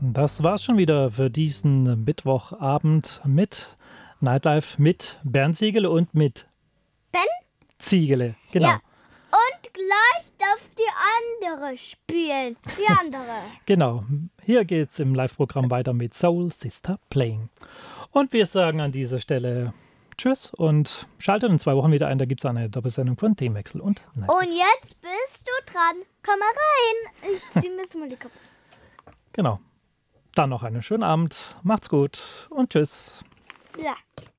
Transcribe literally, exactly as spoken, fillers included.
Das war's schon wieder für diesen Mittwochabend mit Nightlife mit Bernd Ziegele und mit Ben Ziegele. Genau. Ja. Und gleich darf die andere spielen. Die andere. Genau. Hier geht's im Live-Programm weiter mit Soul Sister Playing. Und wir sagen an dieser Stelle Tschüss und schaltet in zwei Wochen wieder ein. Da gibt es eine Doppelsendung von Themenwechsel und Nightlife. Und jetzt bist du dran. Komm mal rein. Ich zieh mir mal die Kopf. Genau. Dann noch einen schönen Abend. Macht's gut und tschüss. Ja.